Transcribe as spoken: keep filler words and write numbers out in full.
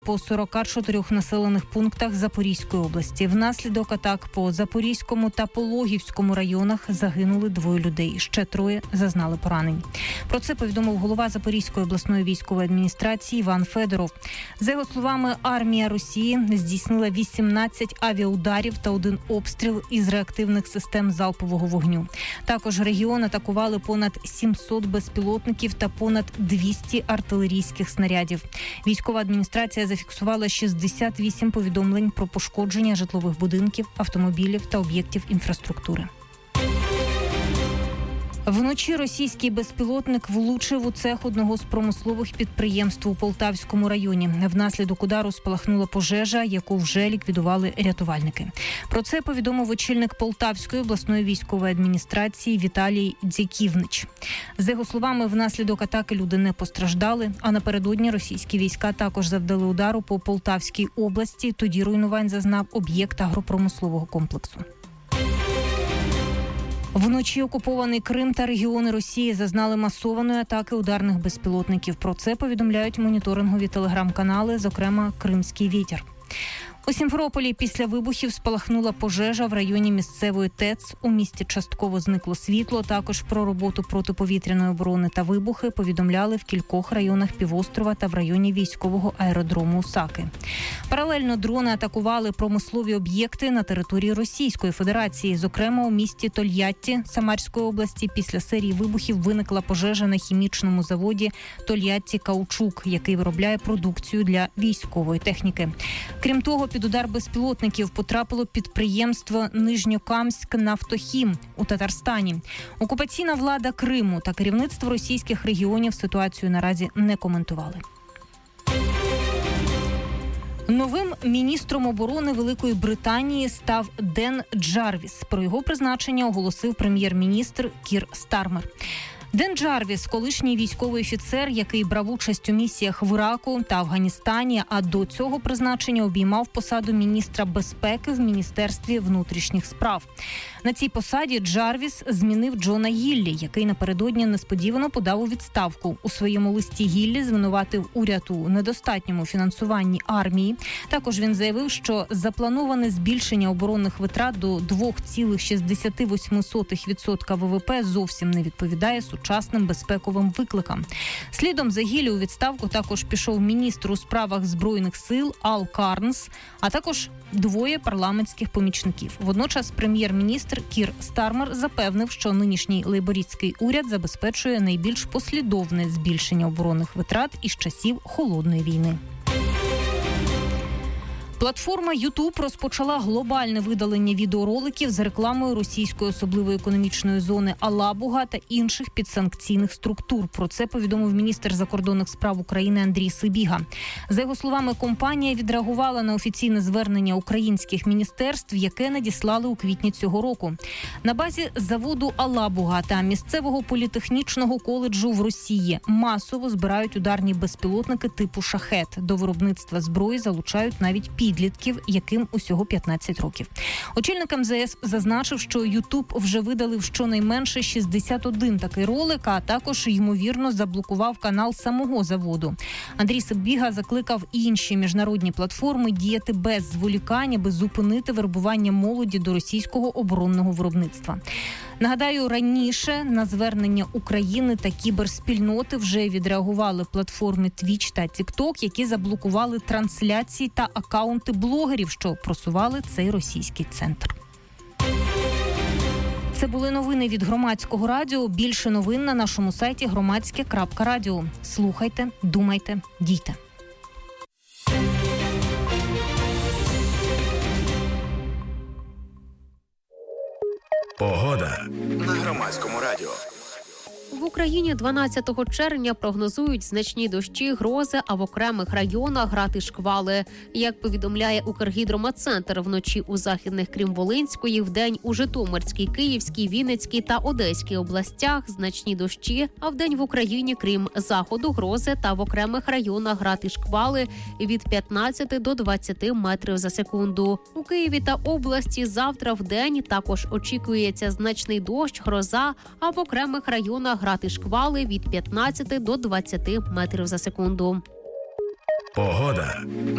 по сорока чотирьох населених пунктах Запорізької області. Внаслідок атак по Запорізькому та Пологівському районах загинули двоє людей. Ще троє зазнали поранень. Про це повідомив голова Запорізької обласної військової адміністрації Іван Федоров. За його словами, армія Росії здійснила вісімнадцять авіаударів та один обстріл із реактивних систем залпового вогню. Також регіон атакували понад сімсот безпілотників та понад двісті артилерійських снарядів. Військова адміністрація зафіксувала шістдесят вісім повідомлень про пошкодження житлових будинків, автомобілів та об'єктів інфраструктури. Вночі російський безпілотник влучив у цех одного з промислових підприємств у Полтавському районі. Внаслідок удару спалахнула пожежа, яку вже ліквідували рятувальники. Про це повідомив очільник Полтавської обласної військової адміністрації Віталій Дзяківнич. За його словами, внаслідок атаки люди не постраждали, а напередодні російські війська також завдали удару по Полтавській області. Тоді руйнувань зазнав об'єкт агропромислового комплексу. Вночі окупований Крим та регіони Росії зазнали масованої атаки ударних безпілотників. Про це повідомляють моніторингові телеграм-канали, зокрема «Кримський вітер». У Сімферополі після вибухів спалахнула пожежа в районі місцевої ТЕЦ. У місті частково зникло світло. Також про роботу протиповітряної оборони та вибухи повідомляли в кількох районах півострова та в районі військового аеродрому Саки. Паралельно дрони атакували промислові об'єкти на території Російської Федерації. Зокрема, у місті Тольятті Самарської області після серії вибухів виникла пожежа на хімічному заводі Тольятті Каучук, який виробляє продукцію для військової техніки. Крім того, під удар безпілотників потрапило підприємство Нижньокамськ Нафтохім у Татарстані. Окупаційна влада Криму та керівництво російських регіонів ситуацію наразі не коментували. Новим міністром оборони Великої Британії став Ден Джарвіс. Про його призначення оголосив прем'єр-міністр Кір Стармер. Ден Джарвіс – колишній військовий офіцер, який брав участь у місіях в Іраку та Афганістані, а до цього призначення обіймав посаду міністра безпеки в Міністерстві внутрішніх справ. На цій посаді Джарвіс змінив Джона Гіллі, який напередодні несподівано подав у відставку. У своєму листі Гіллі звинуватив уряд у недостатньому фінансуванні армії. Також він заявив, що заплановане збільшення оборонних витрат до два цілих шістдесят вісім сотих відсотка ВВП зовсім не відповідає сучасним безпековим викликам. Слідом за Гіллі у відставку також пішов міністр у справах Збройних сил Ал Карнс, а також двоє парламентських помічників. Водночас прем'єр-міністр Кір Стармер запевнив, що нинішній лейбористський уряд забезпечує найбільш послідовне збільшення оборонних витрат із часів Холодної війни. Платформа YouTube розпочала глобальне видалення відеороликів з рекламою російської особливої економічної зони Алабуга та інших підсанкційних структур. Про це повідомив міністр закордонних справ України Андрій Сибіга. За його словами, компанія відреагувала на офіційне звернення українських міністерств, яке надіслали у квітні цього року. На базі заводу Алабуга та місцевого політехнічного коледжу в Росії масово збирають ударні безпілотники типу «Шахет». До виробництва зброї залучають навіть підлітків. Підлітків, яким усього п'ятнадцять років. Очільник ем зе ес зазначив, що Ютуб вже видалив щонайменше шістдесят один такий ролик, а також, ймовірно, заблокував канал самого заводу. Андрій Сибіга закликав інші міжнародні платформи діяти без зволікань, аби зупинити вербування молоді до російського оборонного виробництва. Нагадаю, раніше на звернення України та кіберспільноти вже відреагували платформи Twitch та TikTok, які заблокували трансляції та акаунти блогерів, що просували цей російський центр. Це були новини від Громадського радіо. Більше новин на нашому сайті громадське крапка радіо. Слухайте, думайте, дійте. Погода на Громадському радіо. В Україні дванадцятого червня прогнозують значні дощі, грози, а в окремих районах грати шквали. Як повідомляє Укргідрометцентр, вночі у західних, крім Волинської, вдень у Житомирській, Київській, Вінницькій та Одеській областях значні дощі, а вдень в Україні, крім заходу, грози та в окремих районах грати шквали від п'ятнадцяти до двадцяти метрів за секунду. У Києві та області завтра вдень також очікується значний дощ, гроза, а в окремих районах грати шквали від п'ятнадцяти до двадцяти метрів за секунду. Погода